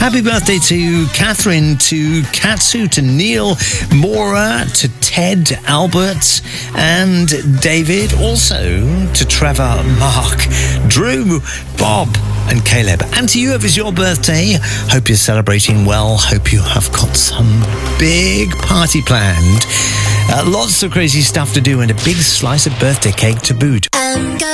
Happy birthday to Catherine, to Katsu, to Neil, Maura, to Ted, Albert, and David. Also to Trevor, Mark, Drew, Bob, and Caleb. And to you, if it's your birthday, hope you're celebrating well. Hope you have got some big party planned. Lots of crazy stuff to do and a big slice of birthday cake to boot.